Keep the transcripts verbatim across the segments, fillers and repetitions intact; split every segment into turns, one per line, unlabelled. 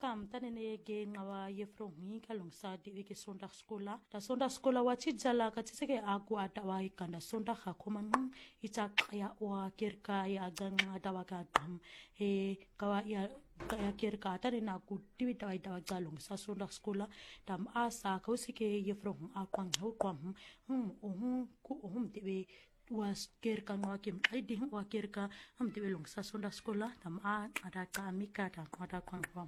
kam tanene ge ngawa ye frongi kalongsa di ke sonda skola da sonda skola wa chijala ka tsike aku ata wa ikanda sonda kha khoman icha ya wa kerka ya ganga da wa ka dam he kawa ya ya kerka tanena ku tiwi da wa kalongsa sonda skola dam asa ka usike ye frong akwang ho kwam hum ohum ku ohum tiwi was kerka ngakim ai di wa kerka am tiwi longsa sonda skola dam a ada ka mika da ada kwang kwam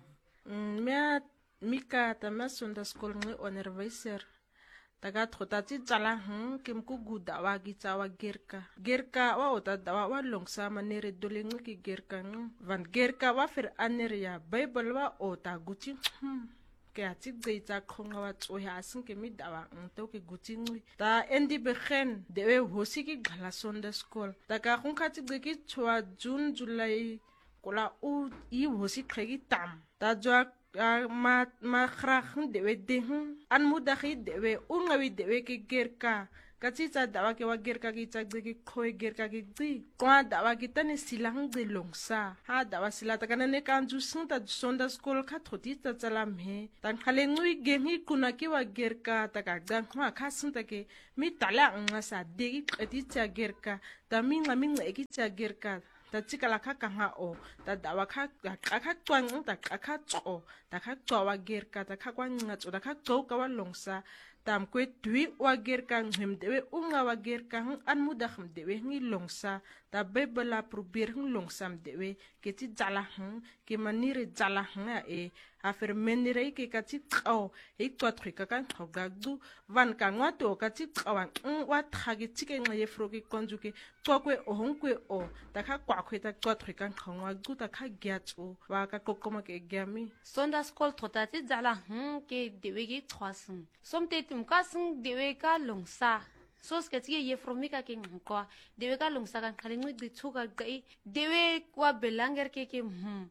mea mika tama sonda skol ngi onervaiser taga thotati chala hm kim ku guda wa gi chawa gerka gerka wa ota dawa wa longsa manere dolingi ki gerka van gerka wa fer aneria bible wa ota guchi hm ke ati gbeita khonga wa tsoya asin ke mi dawa nto ke guchi ngwi ta endi begen dewe hosi ki gala sonda skol taga khonkhati gki chwa june july kola u i hosi khegi tam ta jwa ma ma khrah dewe de an mudahi dewe ungawi dewe ke gerka katita dawa ke wa gerka ki tagde ki khoi gerka ki gi kwa dawa ki tane silang de longsa ha dawa silata kana ne kanju sunta sonda skol kha thoti ta chalam he tan khale ngui gengi kuna ki wa gerka ta ka dan khwa kha sunta ke mi tala nga sa de ki qeti cha gerka ta mi nga mi nga ki cha gerka ta chikala kha ka ha o ta dawa kha ka kha twang ta ka kha cho ta kha cho wa gerka ta kha kwa nga cho ta kha cho ka wa longsa tam kwe tui wa gerka ngem dewe unga wa gerka an mudaham dewe ngi longsa ta bebela probir ng longsam dewe ke ti jala hm ke manire jala hm e afer menire ke ka ti qaw e twatri ka kan khogagdu van ka ngwato ka ti qawan wa thagi tike ngaye froki konjuke twakwe ohonkwe o ta kha kwa khwe ta twatri kan khongwagdu ta kha gyatsu wa ka kokoma ke gyami
sonda skol thota ti jala hm ke dewe gi thwasun somte tum ka sung dewe ka longsa sos ke tige ye fromika ke ngko dewe ka longsa kan khali ngi di chuka gai dewe kwa belanger ke ke hm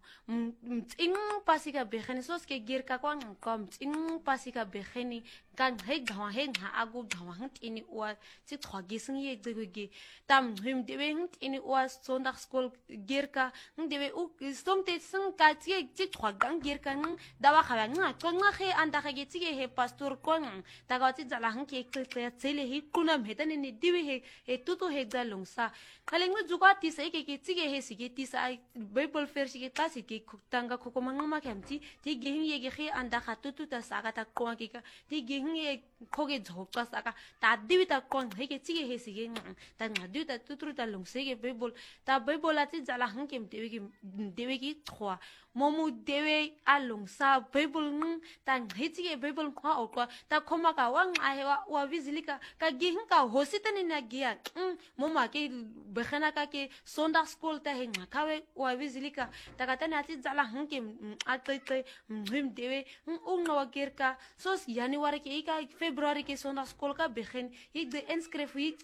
ing pasika bekhani sos ke gir ka kwa ngko ing pasika bekhani kan he gawa he nga agu gawa hnt ini wa ti thogi sing ye de ge tam him dewe hnt ini wa sonda skol gir ka dewe u somte sing ka tige ti thogang gir ka dawa khala nga ko nga he anda ge tige he pastor ko ta ga ti jala hn ke ke tsele hi kuna metane ni diwi he e tutu he dalongsa khaleng juga ti sai ke ke tige he sige ti sai bible fer sige ta sige tanga ko mangma khamti ti ge ye ge he anda kha tutu ta saga ta ko ke ka ti ge ye khoge jhokka saga ta diwi ta ko he ke tige he sige ta ngadu ta tutu ta longse ge bible ta bible ati jala han kem dewi ki dewi ki thwa momu dewe alongsa bible ng ta ngitige bible kwa o kwa ta khoma ka wang a he wa vizilika ka ge ka hositani na gia moma ke bekhana ka ke sonda school ta he ngakawe wa vizilika ta ka tani ati jala han ke atete him dewe ung no gerka sos january ke ka february ke sonda school ka bekhen ik de inscribe ik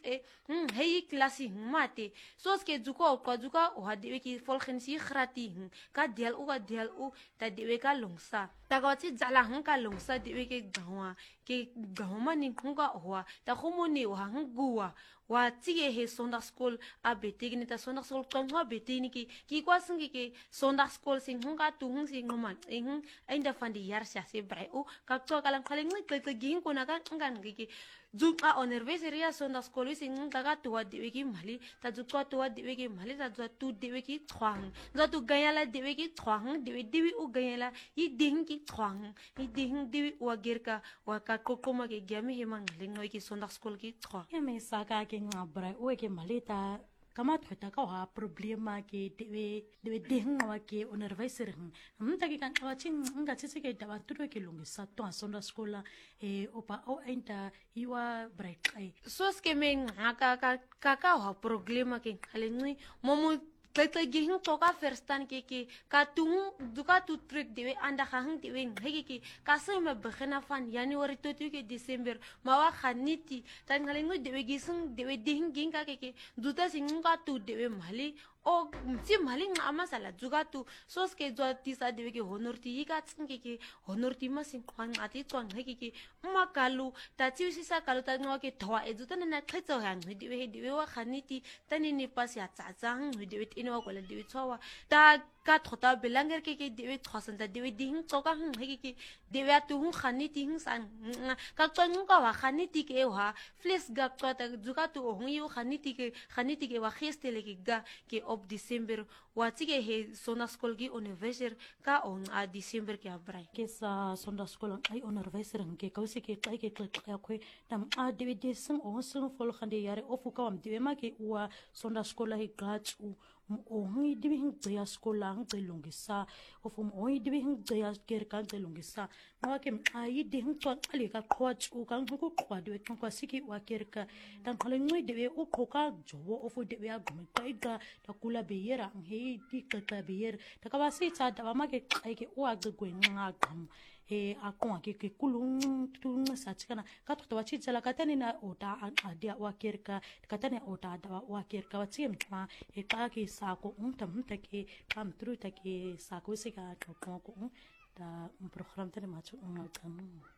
he klasi mate sos ke juko ko juka o dewe ki folkhen si khrati ka dial u dial u ta dewe ka longsa ta ga ti jala han ka longsa dewe ke gawa ke gawa ni khunga hoa ta khomoni wa nguwa wa tige he sonda school a betigni ta sonda school kongwa betini ki ki kwa singi ke sonda school sing hunga tu hung sing ngoma ing ainda fandi yar sha se bre u ka to kala khaling ni ke ke ging ko na ka ngan ki juka onerveseria sonda school sing ka ka to dewe ki mali ta juka to dewe ki mali ta tu dewe ki thwang za tu gayala dewe ki thwang dewe dewe u gayala i ding ki thwang i ding dewe wa gerka wa ka kokoma ke gyami he mang lingoi ki sonda school ki thwa
ya me saka ke ngabra o ke malita kama thota ka ha problema ke dewe dewe ding wa ke onervaiser hm ta ke kan wa chin nga tse ke da tu ke lungisa to sonda school e opa o enta iwa break ai
sos ke men ka ka ka ka ha problema ke khalengni momu Kata gihing toka firstan kiki katung duka tu trick dewe anda kahang dewe ngegi ki kasa me bekhena fan Januari to tu ke Desember mawa khaniti tan ngalingu dewe gisung dewe dihing ging ka kiki duta singa tu dewe mali o si mali ngama sala juga tu sos ke jo tisa dewe ke honor ti ka tsing ke honor ti ma sing khang ati twang ngegi ki makalu ta chi si sa kalu ta ngo ke thwa e duta na khetso hang dewe dewe wa khaniti tani ni pas ya tsa tsang dewe ino ko le dewe tsawa ta ka thota belanger ke ke dewe thosan ta dewe ding tsoka hng he ke dewe atu hung khani ti hing san ka tsong ka wa khani ti ke wa fles ga tsota zuka tu hung yu khani ti ke khani ti ke wa khestele ke ga ke op december wa ti ke he sona skol gi university ka on a december ke abrai
ke sa sonda school ai university ke ka se ke kai ke kai khoi tam a dewe de sing on sing fol khande yare ofu ka am dewe ma ke wa sonda school hi gats u o ngi dibi hing ya skola hing longisa o fum o dibi hing ya ker kan longisa na ke ai di hing to ali ka khwach u kan ku khwa de kan kwa siki wa ker ka dan khale ngui de o khoka jo o fu de ya gum kai ga ta kula be yera he di ka ta be yer ta ka ba si cha da ba ma ke kai ke o a ga gwe nga gam he a ko ke ke kulung tu sa chikana ka to wa chi chala ka tani na o ta a dia wa ker ka ka tani o ta da wa ker ka wa chi ma he ka ke sa ko un tam ta ke kam tru ta ke sa ko se ka ko ko da un program tani ma chu un